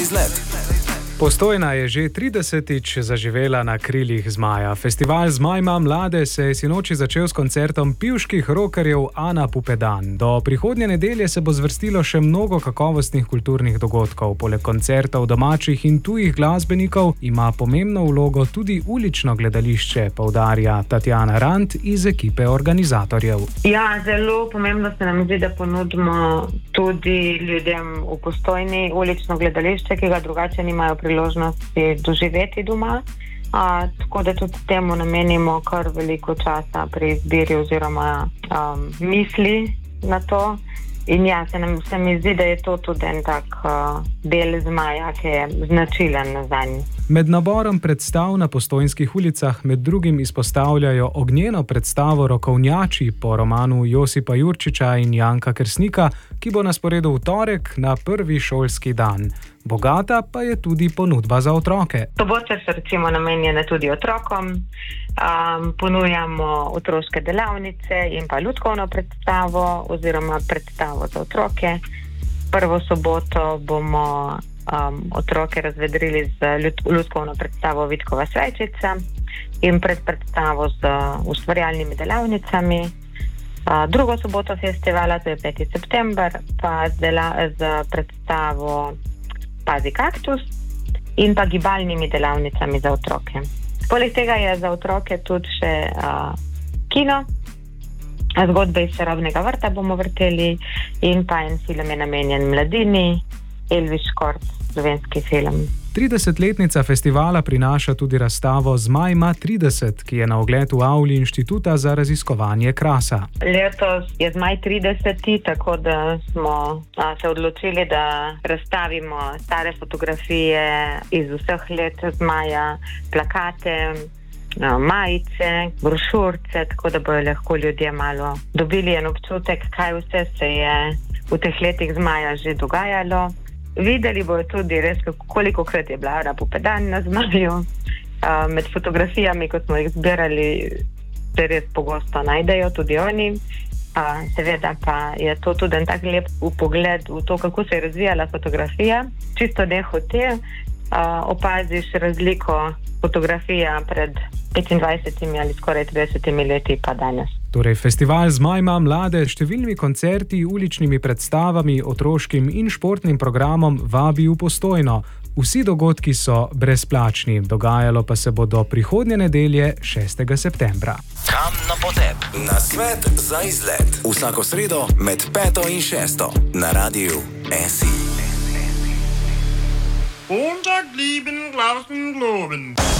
Izlet. Postojna je že 30. zaživela na krilih Zmaja. Festival Zmaj ima mlade se je sinoči začel s koncertom pivških rokerjev Ana Pupedan. Do prihodnje nedelje se bo zvrstilo še mnogo kakovostnih kulturnih dogodkov. Poleg koncertov domačih in tujih glasbenikov ima pomembno vlogo tudi ulično gledališče, poudarja Tatjana Rant iz ekipe organizatorjev. Ja, zelo pomembno se nam zdi, da ponudimo tudi ljudem v Postojni ulično gledališče, ki ga drugače nimajo priložnosti doživeti doma. Tako da tudi temu namenimo kar veliko časa pri izbiri oziroma misli na to. In ja, se mi zdi, da je to tudi en tak del Zmaja, ki je značilen zanj. Med naborom predstav na postojnskih ulicah med drugim izpostavljajo ognjeno predstavo Rokovnjači po romanu Josipa Jurčiča in Janka Kersnika, ki bo na sporedu v torek na prvi šolski dan. Bogata pa je tudi ponudba za otroke. Sobote so recimo namenjene tudi otrokom. Ponujamo otroške delavnice in pa lutkovno predstavo oziroma predstavo za otroke. Prvo soboto bomo otroke razvedrili z lutkovno predstavo Vidkova svečica in predstavo z ustvarjalnimi delavnicami. Drugo soboto festivala, to je 5. september, pa z predstavo Pazi kaktus in pa gibalnimi delavnicami za otroke. Poleg tega je za otroke tudi še kino, zgodbe iz čarobnega vrta bomo vrteli in pa en film je namenjen mladini, Elvis Škort, slovenski film. 30-letnica festivala prinaša tudi razstavo Zmaj ima 30, ki je na ogled v avli Inštituta za raziskovanje krasa. Letos je Zmaj 30, tako da smo se odločili, da razstavimo stare fotografije iz vseh let Zmaja, plakate, majice, brošurce, tako da bojo lahko ljudje malo dobili en občutek, kaj vse se je v teh letih Zmaja že dogajalo. Videli bojo tudi res, kolikokrat je bila Ana Pupedan na Zmaju. Med fotografijami, ko smo jih zbirali, se res pogosto najdejo tudi oni. Seveda pa je to tudi en tak lep pogled v to, kako se je razvijala fotografija. Čisto nehote opaziš razliko fotografija pred 25 ali skoraj 30 leti pa danes. Torej, festival Zmaj ima mlade s številnimi koncerti, uličnimi predstavami, otroškim in športnim programom vabi v Postojno. Vsi dogodki so brezplačni, dogajalo pa se bo do prihodnje nedelje 6. septembra. Kam na potep? Na svet za izlet. Vsako sredo med 5. in 6. na radiju SI. Montag lieben Glauben.